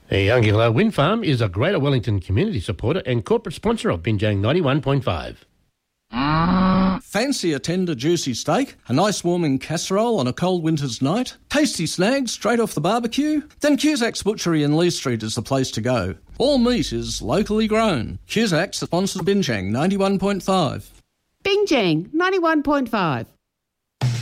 The Youngilla Wind Farm is a Greater Wellington community supporter and corporate sponsor of Binjang 91.5. Fancy a tender, juicy steak, a nice warming casserole on a cold winter's night, tasty snags straight off the barbecue? Then Cusack's Butchery in Lee Street is the place to go. All meat is locally grown. Cusack's sponsors Binjang 91.5. Binjang 91.5.